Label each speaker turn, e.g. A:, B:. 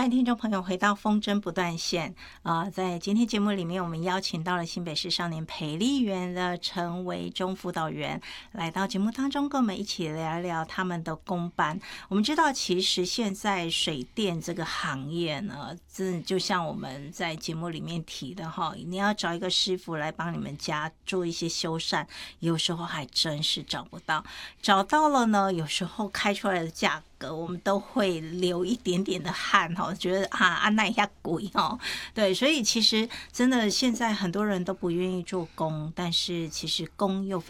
A: 欢迎听众朋友回到风筝不断线。在今天节目里面，我们邀请到了新北市少年培力园的陈维忠辅导员来到节目当中，跟我们一起聊一聊他们的工班。我们知道，其实现在水电这个行业呢，真的就像我们在节目里面提的哈，你要找一个师傅来帮你们家做一些修缮，有时候还真是找不到。找到了呢，有时候开出来的价格，我们都会流一点点的汗哈，觉得那一下贵哦。对，所以其实真的现在很多人都不愿意做工，但是其实工又